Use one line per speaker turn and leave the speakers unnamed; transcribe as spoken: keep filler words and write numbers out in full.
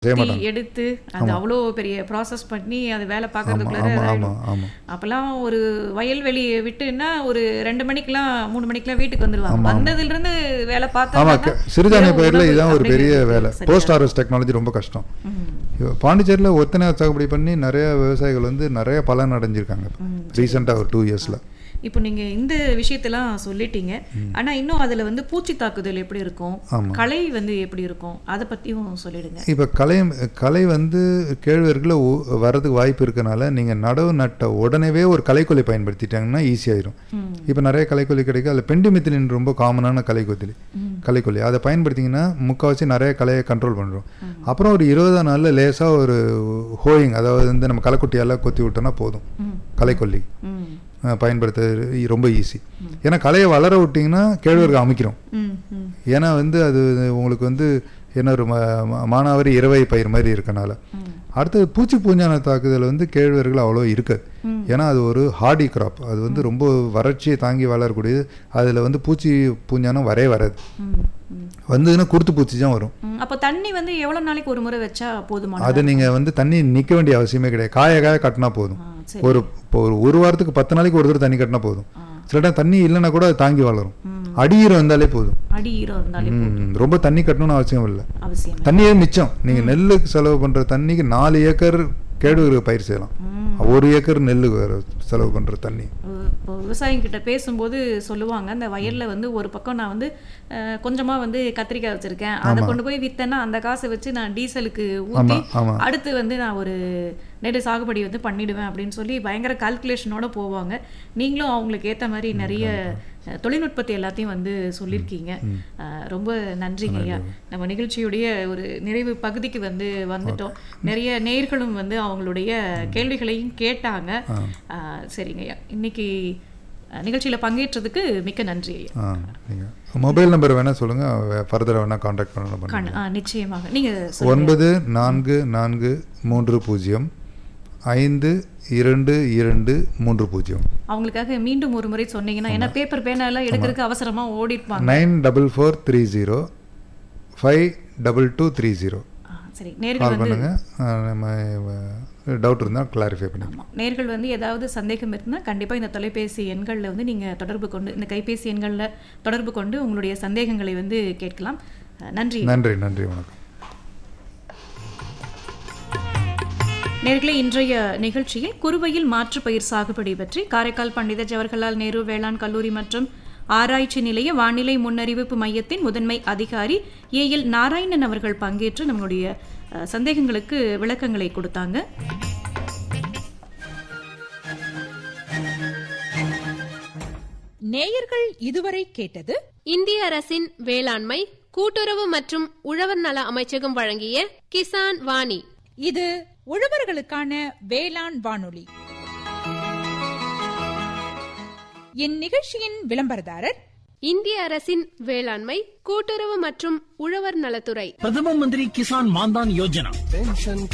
எடுத்து அது அவ்வளோ பெரிய ப்ராசஸ் பண்ணி அது வேலை பார்க்கறதுக்குள்ள அப்பெல்லாம் ஒரு வயல்வெளி விட்டுன்னா ஒரு ரெண்டு மணிக்கெல்லாம் மூணு மணிக்கெல்லாம் வீட்டுக்கு வந்துருவாங்க. வந்ததுல இருந்து வேலை பார்த்தா
சிறுதானிய பயிரில் இதுதான் ஒரு பெரிய வேலை. போஸ்ட் ஹார்வெஸ்ட் டெக்னாலஜி ரொம்ப கஷ்டம். பாண்டிச்சேரியில் ஒத்தனை சாகுபடி பண்ணி நிறைய விவசாயிகள் வந்து நிறைய பலன் அடைஞ்சிருக்காங்க ரீசெண்டாக ஒரு டூ இயர்ஸ்ல.
இப்போ நீங்க இந்த விஷயத்தெல்லாம் சொல்லிட்டீங்க, ஆனா இன்னும் அதுல வந்து பூச்சி தாக்குதல் எப்படி இருக்கும், களை வந்து எப்படி இருக்கும், அதை பத்தியும் சொல்லிடுங்க.
இப்போ களை களை வந்து கேழ்வரகுல வரதுக்கு வாய்ப்பு இருக்கனால நீங்க நடவு நட்ட உடனேவே ஒரு களைக்கொல்லி பயன்படுத்திட்டாங்கன்னா ஈஸியாயிரும். இப்போ நிறைய களைக்கொல்லி கிடைக்கும். அதில் பெண்டிமித்திலின் ரொம்ப காமனான களைக்கொல்லி களைக்கொல்லி அதை பயன்படுத்திங்கன்னா முக்கால்வாசி நிறைய களையை கண்ட்ரோல் பண்ணுறோம். அப்புறம் ஒரு இருபதாம் நாளில் லேசாக ஒரு ஹோயிங், அதாவது வந்து நம்ம களைக்குட்டியால் கொத்தி விட்டோம்னா போதும். களைக்கொல்லி பயன்படுத்த ரொம்ப ஈஸி. ஏன்னா களையை வளர விட்டிங்கன்னா கேழ்வரகு அமைக்கிறோம். ஏன்னா வந்து அது உங்களுக்கு வந்து என்ன ஒரு மானாவாரி இரவை பயிர் மாதிரி இருக்கனால. அடுத்தது பூச்சி பூஞ்சான தாக்குதல் வந்து கேழ்வரகுல அவ்வளோ இருக்காது. ஏன்னா அது ஒரு ஹார்டி கிராப், அது வந்து ரொம்ப வறட்சியை தாங்கி வளரக்கூடியது. அதில் வந்து பூச்சி பூஞ்சானம் வரவே வராது. வந்ததுன்னா குருத்து பூச்சி தான் வரும்.
அப்போ தண்ணி வந்து எவ்வளோ நாளைக்கு ஒரு முறை வச்சா போதுமா?
அது நீங்கள் வந்து தண்ணி நிற்க வேண்டிய அவசியமே கிடையாது. காய காய கட்டினா போதும். ஒரு இப்போ ஒரு ஒரு வாரத்துக்கு பத்து நாளைக்கு ஒரு தடவை தண்ணி கட்டினா போதும். சில டைம் தண்ணி இல்லைன்னா கூட அது தாங்கி வளரும். அடியீரம் இருந்தாலே போதும். ரொம்ப தண்ணி கட்டணும்னு அவசியம் இல்லை. தண்ணியே மிச்சம். நீங்கள் நெல்லுக்கு செலவு பண்ணுற தண்ணிக்கு நாலு ஏக்கர் கேழ்வரகு பயிர் செய்யலாம். ஒரு ஏக்கர் நெல்லுக்கு செலவு பண்ணுற தண்ணி.
இப்போ விவசாயிகிட்ட பேசும்போது சொல்லுவாங்க, இந்த வயலில் வந்து ஒரு பக்கம் நான் வந்து கொஞ்சமாக வந்து கத்திரிக்காய் வச்சுருக்கேன், அதை கொண்டு போய் விற்றேன்னா அந்த காசை வச்சு நான் டீசலுக்கு ஊற்றி அடுத்து வந்து நான் ஒரு நெல் சாகுபடி வந்து பண்ணிடுவேன் அப்படின்னு சொல்லி பயங்கர கால்குலேஷனோட போவாங்க. நீங்களும் அவங்களுக்கு ஏற்ற மாதிரி நிறைய தொழில்நுட்பத்தை எல்லாத்தையும் வந்து சொல்லியிருக்கீங்க. ரொம்ப நன்றிங்க ஐயா. நம்ம நிகழ்ச்சியுடைய ஒரு நிறைவு பகுதிக்கு வந்து வந்துட்டோம். நிறைய நேயர்களும் வந்து அவங்களுடைய கேள்விகளையும் கேட்டாங்க. சரிங்க ஐயா, இன்னைக்கு நிகழ்ச்சியில் பங்கேற்றதுக்கு மிக்க நன்றி ஐயா.
மொபைல் நம்பர் வேணா சொல்லுங்க, ஃபர்தரா வேணா கான்டாக்ட் பண்ணலாம்.
நிச்சயமாக. நீங்க
ஒன்பது நான்கு நான்கு மூன்று பூஜ்ஜியம் ஐந்து இரண்டு இரண்டு மூன்று பூஜ்ஜியம்.
அவங்களுக்காக மீண்டும் ஒரு முறை சொன்னீங்கன்னா, ஏன்னா பேப்பர் பேனா எல்லாம் எடுக்கிறதுக்கு அவசரமா ஓடிப்பாங்க.
Nine double four three zero five double two three zero.
சரி, நேர்கள்
பண்ணுங்க. நம்ம டவுட் இருந்தால் கிளாரிஃபை பண்ணிக்கலாம்.
நேர்கள் வந்து ஏதாவது சந்தேகம் இருந்தால் கண்டிப்பாக இந்த தொலைபேசி எண்களில் வந்து நீங்கள் தொடர்பு கொண்டு, இந்த கைபேசி எண்களில் தொடர்பு கொண்டு உங்களுடைய சந்தேகங்களை வந்து கேட்கலாம். நன்றி
நன்றி நன்றி வணக்கம்.
நேர்களே, இன்றைய நிகழ்ச்சியில் குறுவையில் மாற்று பயிர் சாகுபடி பற்றி காரைக்கால் பண்டித ஜவஹர்லால் நேரு வேளாண் கல்லூரி மற்றும் ஆராய்ச்சி நிலைய வானிலை முன்னறிவிப்பு மையத்தின் முதன்மை அதிகாரி ஏ எல் நாராயணன் அவர்கள் பங்கேற்று நம்மளுடைய சந்தேகங்களுக்கு விளக்கங்களை கொடுத்தாங்க.
நேயர்கள் இதுவரை கேட்டது
இந்திய அரசின் வேளாண்மை கூட்டுறவு மற்றும் உழவர் நல அமைச்சகம் வழங்கிய கிசான் வாணி.
இது உழவர்களுக்கான வேளாண் வானொலி. இந்நிகழ்ச்சியின் விளம்பரதாரர்
இந்திய அரசின் வேளாண்மை கூட்டுறவு மற்றும் உழவர் நலத்துறை.
பிரதம மந்திரி கிசான் மான்தான் யோஜனா.